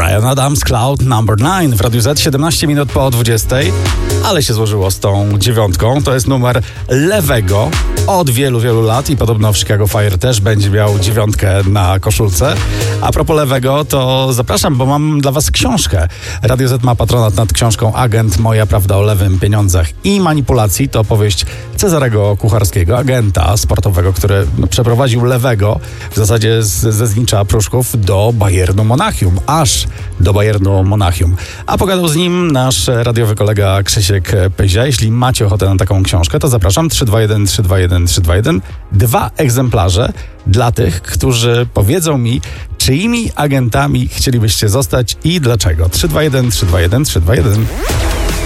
Bryan Adams, Cloud Number 9 w Radiu Z, 17 minut po 20, ale się złożyło z tą dziewiątką. To jest numer Lewego od wielu, wielu lat i podobno w Chicago Fire też będzie miał dziewiątkę na koszulce. A propos Lewego, to zapraszam, bo mam dla was książkę. Radio Z ma patronat nad książką Agent, moja prawda o lewym, pieniądzach i manipulacji. To opowieść Cezarego Kucharskiego, agenta sportowego, który przeprowadził Lewego w zasadzie ze Znicza Pruszków do Bayernu Monachium, aż do Bayernu Monachium. A pogadał z nim nasz radiowy kolega Krzysiek Pyzia. Jeśli macie ochotę na taką książkę, to zapraszam 321 321 321. 2 egzemplarze dla tych, którzy powiedzą mi, czyimi agentami chcielibyście zostać i dlaczego. 321 321 321.